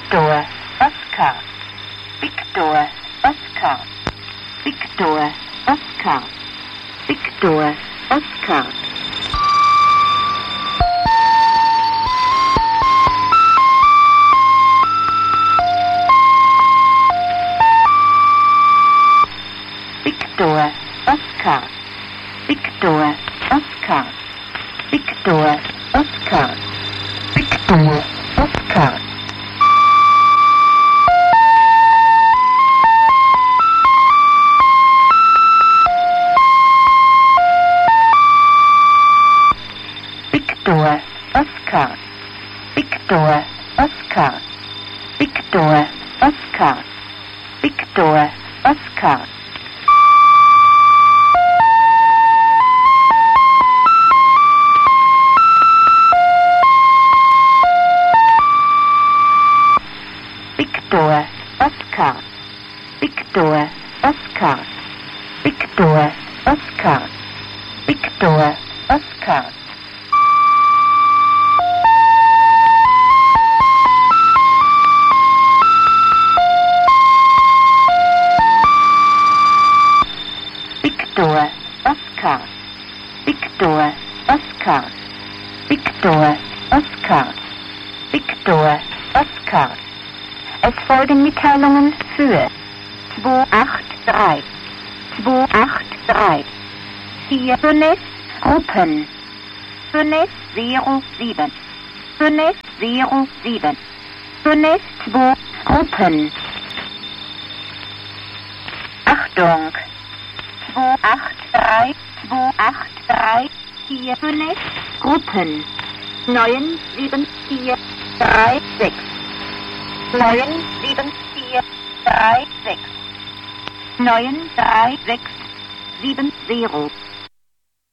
Victor, Oscar, Victor, Oscar, Victor, Oscar, Victor, Oscar. Victor, Oscar, Victor, Oscar, Victor, Oscar, Victor, Oscar. Victor, Oscar, Victor, Oscar, Victor, Oscar, Victor, Oscar. Victor, Oscar, Victor, Oscar, Victor, Oscar, Victor, Oscar. Victor, Oscar, Victor, Oscar, Victor, Oscar, Victor, Oscar. Es folgen Mitteilungen für 283, 283, 4 Gruppen, 507, 507, 2 Gruppen. Achtung! 283, 283, 4 Gruppen, 97436. 97436 93670